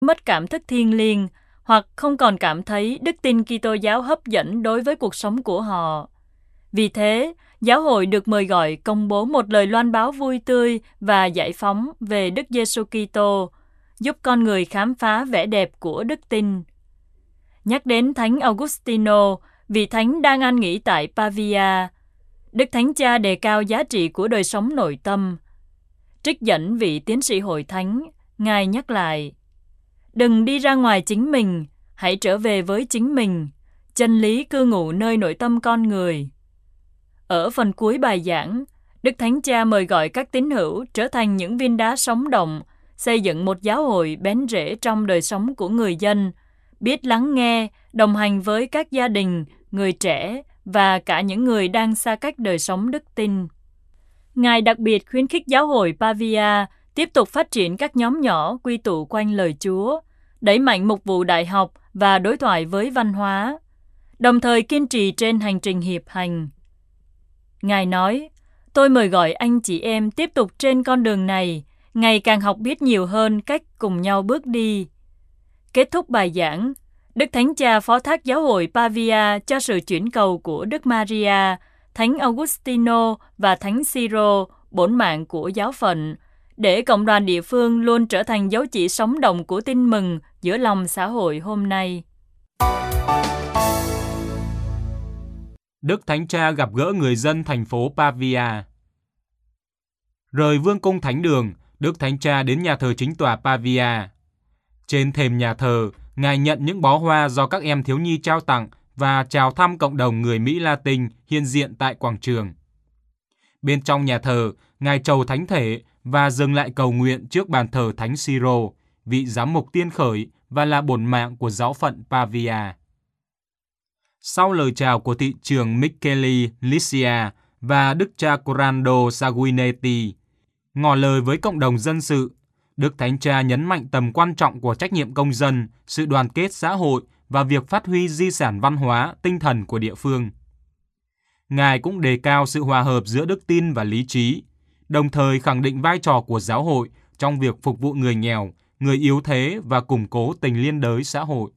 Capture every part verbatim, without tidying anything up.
mất cảm thức thiêng liêng hoặc không còn cảm thấy đức tin Kitô giáo hấp dẫn đối với cuộc sống của họ. Vì thế, giáo hội được mời gọi công bố một lời loan báo vui tươi và giải phóng về Đức Giêsu Kitô, giúp con người khám phá vẻ đẹp của đức tin. Nhắc đến Thánh Augustino, vị thánh đang an nghỉ tại Pavia, Đức Thánh Cha đề cao giá trị của đời sống nội tâm. Trích dẫn vị tiến sĩ hội thánh, Ngài nhắc lại: đừng đi ra ngoài chính mình, hãy trở về với chính mình. Chân lý cư ngụ nơi nội tâm con người. Ở phần cuối bài giảng, Đức Thánh Cha mời gọi các tín hữu trở thành những viên đá sống động, xây dựng một giáo hội bén rễ trong đời sống của người dân, biết lắng nghe, đồng hành với các gia đình, người trẻ và cả những người đang xa cách đời sống đức tin. Ngài đặc biệt khuyến khích giáo hội Pavia tiếp tục phát triển các nhóm nhỏ quy tụ quanh lời Chúa, đẩy mạnh mục vụ đại học và đối thoại với văn hóa, đồng thời kiên trì trên hành trình hiệp hành. Ngài nói: tôi mời gọi anh chị em tiếp tục trên con đường này, ngày càng học biết nhiều hơn cách cùng nhau bước đi. Kết thúc bài giảng, Đức Thánh Cha phó thác giáo hội Pavia cho sự chuyển cầu của Đức Maria, Thánh Augustino và Thánh Siro, bổn mạng của giáo phận, để cộng đoàn địa phương luôn trở thành dấu chỉ sống động của tin mừng giữa lòng xã hội hôm nay. Đức Thánh Cha gặp gỡ người dân thành phố Pavia. Rời vương cung thánh đường, Đức Thánh Cha đến nhà thờ chính tòa Pavia. Trên thềm nhà thờ, Ngài nhận những bó hoa do các em thiếu nhi trao tặng và chào thăm cộng đồng người Mỹ Latin hiện diện tại quảng trường. Bên trong nhà thờ, Ngài trầu thánh thể và dừng lại cầu nguyện trước bàn thờ Thánh Siro, vị giám mục tiên khởi và là bổn mạng của giáo phận Pavia. Sau lời chào của thị trưởng Michele Licia và Đức cha Corrado Sanguinetti, ngỏ lời với cộng đồng dân sự, Đức Thánh Cha nhấn mạnh tầm quan trọng của trách nhiệm công dân, sự đoàn kết xã hội và việc phát huy di sản văn hóa, tinh thần của địa phương. Ngài cũng đề cao sự hòa hợp giữa đức tin và lý trí, đồng thời khẳng định vai trò của giáo hội trong việc phục vụ người nghèo, người yếu thế và củng cố tình liên đới xã hội.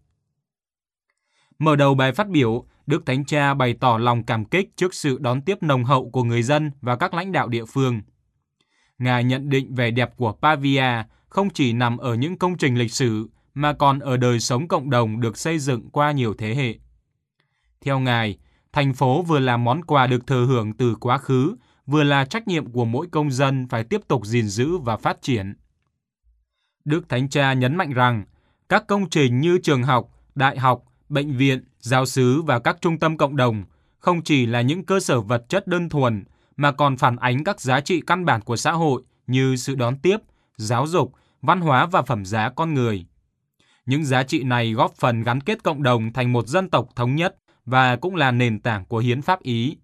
Mở đầu bài phát biểu, Đức Thánh Cha bày tỏ lòng cảm kích trước sự đón tiếp nồng hậu của người dân và các lãnh đạo địa phương. Ngài nhận định vẻ đẹp của Pavia không chỉ nằm ở những công trình lịch sử mà còn ở đời sống cộng đồng được xây dựng qua nhiều thế hệ. Theo Ngài, thành phố vừa là món quà được thừa hưởng từ quá khứ, vừa là trách nhiệm của mỗi công dân phải tiếp tục gìn giữ và phát triển. Đức Thánh Cha nhấn mạnh rằng, các công trình như trường học, đại học, bệnh viện, giáo xứ và các trung tâm cộng đồng không chỉ là những cơ sở vật chất đơn thuần, mà còn phản ánh các giá trị căn bản của xã hội như sự đón tiếp, giáo dục, văn hóa và phẩm giá con người. Những giá trị này góp phần gắn kết cộng đồng thành một dân tộc thống nhất và cũng là nền tảng của hiến pháp Ý.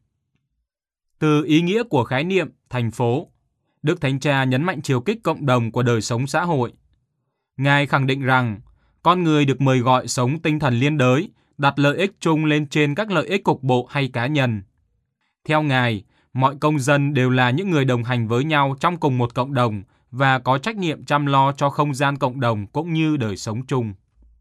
Từ ý nghĩa của khái niệm thành phố, Đức Thánh Cha nhấn mạnh chiều kích cộng đồng của đời sống xã hội. Ngài khẳng định rằng, con người được mời gọi sống tinh thần liên đới, đặt lợi ích chung lên trên các lợi ích cục bộ hay cá nhân. Theo Ngài, mọi công dân đều là những người đồng hành với nhau trong cùng một cộng đồng và có trách nhiệm chăm lo cho không gian cộng đồng cũng như đời sống chung.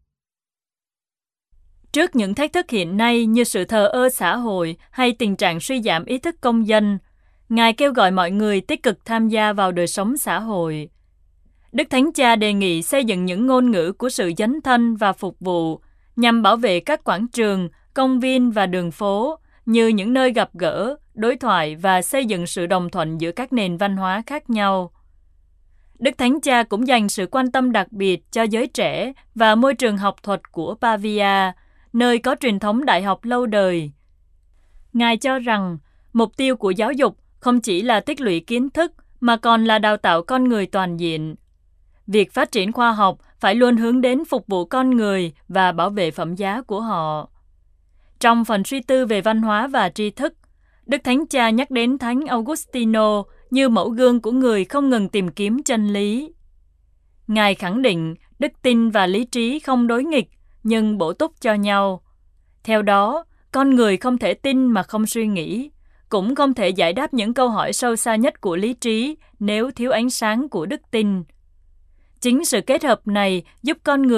Trước những thách thức hiện nay như sự thờ ơ xã hội hay tình trạng suy giảm ý thức công dân, Ngài kêu gọi mọi người tích cực tham gia vào đời sống xã hội. Đức Thánh Cha đề nghị xây dựng những ngôn ngữ của sự dấn thân và phục vụ nhằm bảo vệ các quảng trường, công viên và đường phố như những nơi gặp gỡ, đối thoại và xây dựng sự đồng thuận giữa các nền văn hóa khác nhau. Đức Thánh Cha cũng dành sự quan tâm đặc biệt cho giới trẻ và môi trường học thuật của Pavia, nơi có truyền thống đại học lâu đời. Ngài cho rằng, mục tiêu của giáo dục không chỉ là tích lũy kiến thức mà còn là đào tạo con người toàn diện. Việc phát triển khoa học phải luôn hướng đến phục vụ con người và bảo vệ phẩm giá của họ. Trong phần suy tư về văn hóa và tri thức, Đức Thánh Cha nhắc đến Thánh Augustino như mẫu gương của người không ngừng tìm kiếm chân lý. Ngài khẳng định đức tin và lý trí không đối nghịch, nhưng bổ túc cho nhau. Theo đó, con người không thể tin mà không suy nghĩ, cũng không thể giải đáp những câu hỏi sâu xa nhất của lý trí nếu thiếu ánh sáng của đức tin. Chính sự kết hợp này giúp con người